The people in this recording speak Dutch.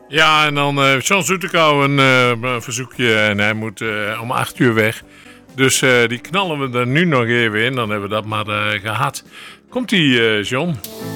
Ja, en dan John Zoetekouw een verzoekje en hij moet om 8 uur weg. Dus die knallen we er nu nog even in, dan hebben we dat maar gehad. Komt-ie, John?